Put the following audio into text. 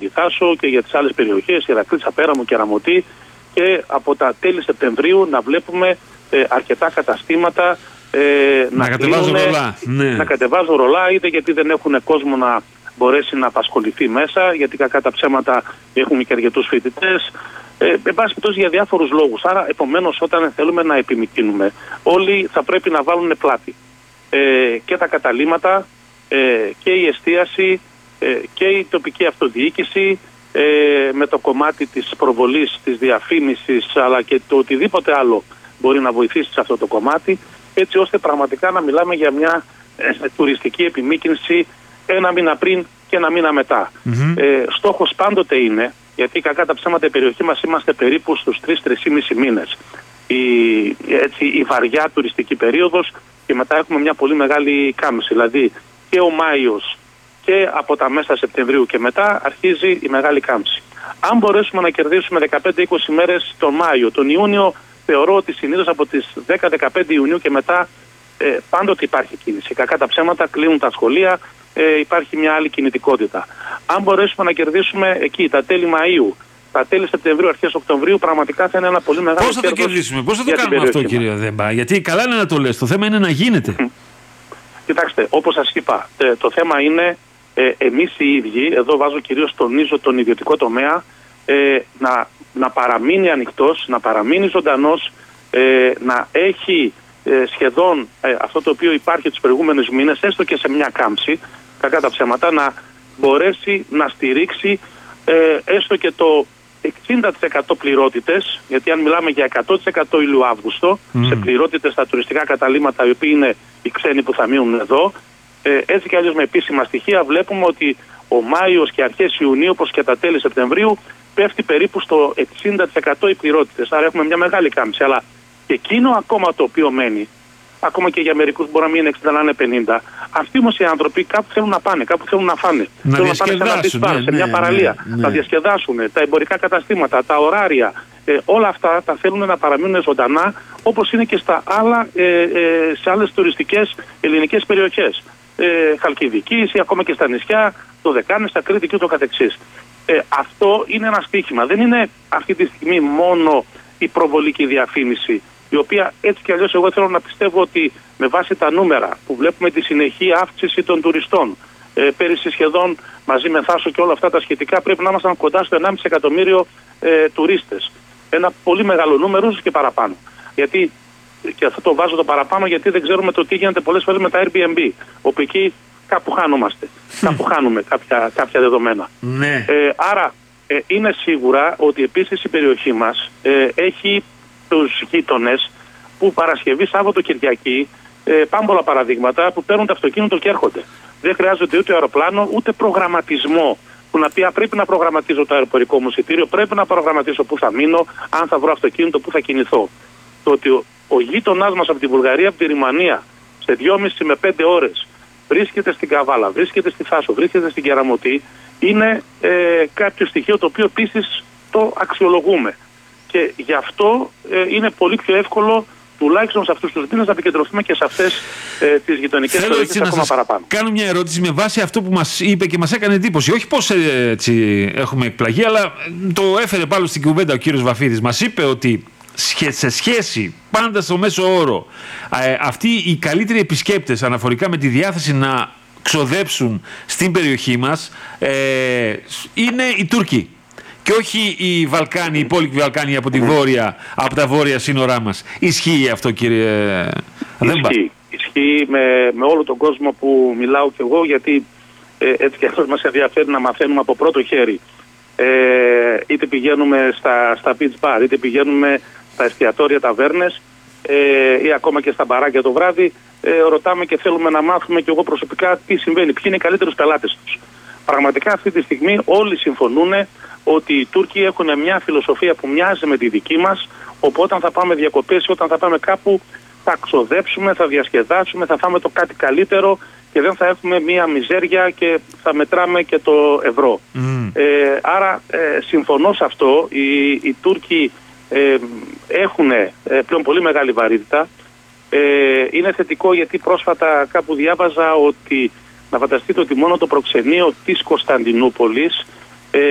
τη Θάσο και για τις άλλες περιοχές, Ηρακλή, Πέραμο και Ραμωτή, και από τα τέλη Σεπτεμβρίου να βλέπουμε αρκετά καταστήματα να κατεβάζουν ρολά. Να κατεβάζουν ρολά, είτε γιατί δεν έχουν κόσμο να μπορέσει να απασχοληθεί μέσα, γιατί κακά τα ψέματα έχουν και αρκετούς φοιτητές. Εν πάση περιπτώσει για διάφορους λόγους. Άρα, επομένως, όταν θέλουμε να επιμικρύνουμε, όλοι θα πρέπει να βάλουν πλάτη. Και τα καταλύματα, και η εστίαση, και η τοπική αυτοδιοίκηση, με το κομμάτι της προβολής, της διαφήμισης, αλλά και το οτιδήποτε άλλο μπορεί να βοηθήσει σε αυτό το κομμάτι, έτσι ώστε πραγματικά να μιλάμε για μια τουριστική επιμίκρυνση ένα μήνα πριν και ένα μήνα μετά. Στόχος πάντοτε είναι, γιατί κακά τα ψέματα η περιοχή μας είμαστε περίπου στους 3-3,5 μήνες. Η βαριά τουριστική περίοδος, και μετά έχουμε μια πολύ μεγάλη κάμψη. Δηλαδή και ο Μάιος και από τα μέσα Σεπτεμβρίου και μετά αρχίζει η μεγάλη κάμψη. Αν μπορέσουμε να κερδίσουμε 15-20 μέρες τον Μάιο, τον Ιούνιο θεωρώ ότι συνήθως από τις 10-15 Ιουνίου και μετά πάντοτε υπάρχει κίνηση. Κακά τα ψέματα, κλείνουν τα σχολεία, υπάρχει μια άλλη κινητικότητα. Αν μπορέσουμε να κερδίσουμε εκεί τα τέλη Μαΐου, τα τέλη Σεπτεμβρίου, αρχές Οκτωβρίου, πραγματικά θα είναι ένα πολύ μεγάλο κέρδος. Πώς θα το κερδίσουμε, πώς θα το κάνουμε αυτό, κύριε Δέμπα? Γιατί καλά είναι να το λες, το θέμα είναι να γίνεται. Κοιτάξτε, όπως σας είπα, το θέμα είναι εμείς οι ίδιοι, εδώ τονίζω τον ιδιωτικό τομέα, να παραμείνει ανοιχτός, να παραμείνει ζωντανός, να έχει σχεδόν αυτό το οποίο υπάρχει τους προηγούμενους μήνες, έστω και σε μια κάμψη, κακά τα ψέματα, να μπορέσει να στηρίξει έστω και το 60% πληρότητες, γιατί αν μιλάμε για 100% Ιούλιο-Αύγουστο, σε πληρότητες στα τουριστικά καταλύματα, οι οποίοι είναι οι ξένοι που θα μείνουν εδώ, έτσι κι αλλιώς με επίσημα στοιχεία βλέπουμε ότι ο Μάιος και αρχές Ιουνίου, όπως και τα τέλη Σεπτεμβρίου, πέφτει περίπου στο 60% οι πληρότητες. Άρα έχουμε μια μεγάλη κάμψη. Αλλά και εκείνο ακόμα το οποίο μένει, ακόμα και για μερικούς μπορεί να μην είναι 60, να είναι 50, αυτοί όμως οι άνθρωποι κάπου θέλουν να πάνε, κάπου θέλουν να φάνε. Θέλουν να πάνε σε ένα μπιζ, σε μια παραλία, να διασκεδάσουν, τα εμπορικά καταστήματα, τα ωράρια, όλα αυτά τα θέλουν να παραμείνουν ζωντανά, όπως είναι και στα άλλα, σε άλλες τουριστικές ελληνικές περιοχές. Χαλκιδικής ή ακόμα και στα νησιά, το Δεκάνη, στα Κρήτη και ούτω καθεξής. Αυτό είναι ένα στοίχημα. Δεν είναι αυτή τη στιγμή μόνο η προβολική διαφήμιση, η οποία έτσι κι αλλιώς εγώ θέλω να πιστεύω ότι με βάση τα νούμερα που βλέπουμε τη συνεχή αύξηση των τουριστών, πέρυσι σχεδόν μαζί με Θάσο και όλα αυτά τα σχετικά πρέπει να ήμασταν κοντά στο 1,5 εκατομμύριο τουρίστες. Ένα πολύ μεγάλο νούμερο και παραπάνω. Γιατί, και αυτό το βάζω το παραπάνω, γιατί δεν ξέρουμε το τι γίνεται πολλές φορές με τα Airbnb, όπου εκεί κάπου χάνομαστε, κάπου χάνουμε κάποια δεδομένα. Άρα είναι σίγουρα ότι επίσης η περιοχή μας έχει τους γείτονες που Παρασκευή, Σάββατο, Κυριακή, πάμπολα παραδείγματα, που παίρνουν το αυτοκίνητο και έρχονται. Δεν χρειάζεται ούτε αεροπλάνο, ούτε προγραμματισμό. Που να πει πρέπει να προγραμματίζω το αεροπορικό μου εισιτήριο, πρέπει να προγραμματίσω πού θα μείνω, αν θα βρω αυτοκίνητο, πού θα κινηθώ. Το ότι ο γείτονάς μας από τη Βουλγαρία, από τη Ρουμανία, σε 2,5 με 5 ώρες βρίσκεται στην Καβάλα, βρίσκεται στη Θάσο, βρίσκεται στην Κεραμωτή, είναι κάποιο στοιχείο το οποίο επίσης το αξιολογούμε. Και γι' αυτό είναι πολύ πιο εύκολο, τουλάχιστον σε αυτούς τους μήνες, να επικεντρωθούμε και σε αυτές τις γειτονικές περιοχές ακόμα παραπάνω. Κάνω μια ερώτηση με βάση αυτό που μας είπε και μας έκανε εντύπωση. Όχι πως έτσι έχουμε εκπλαγεί, αλλά το έφερε πάλι στην κουβέντα ο κύριος Βαφίδης. Μας είπε ότι σε σχέση πάντα στο μέσο όρο, αυτοί οι καλύτεροι επισκέπτες αναφορικά με τη διάθεση να ξοδέψουν στην περιοχή μας είναι οι Τούρκοι. Και όχι οι Βαλκάνοι, οι υπόλοιποι Βαλκάνοι από τα βόρεια σύνορά μας. Ισχύει αυτό, κύριε Δέμπα? Ισχύει με όλο τον κόσμο που μιλάω κι εγώ, γιατί έτσι και αυτός μας ενδιαφέρει να μαθαίνουμε από πρώτο χέρι. Είτε πηγαίνουμε στα beach bar, είτε πηγαίνουμε στα εστιατόρια, ταβέρνες, ή ακόμα και στα μπαράκια το βράδυ, ρωτάμε και θέλουμε να μάθουμε κι εγώ προσωπικά τι συμβαίνει, ποιοι είναι οι καλύτερους πελάτες τους. Πραγματικά αυτή τη στιγμή όλοι συμφωνούν ότι οι Τούρκοι έχουν μια φιλοσοφία που μοιάζει με τη δική μας, όπου όταν θα πάμε διακοπές, όταν θα πάμε κάπου, θα ξοδέψουμε, θα διασκεδάσουμε, θα φάμε το κάτι καλύτερο και δεν θα έχουμε μια μιζέρια και θα μετράμε και το ευρώ. Άρα συμφωνώ σε αυτό. Οι Τούρκοι έχουν πλέον πολύ μεγάλη βαρύτητα. Είναι θετικό γιατί πρόσφατα κάπου διάβαζα ότι, να φανταστείτε ότι μόνο το προξενείο της Κωνσταντινούπολης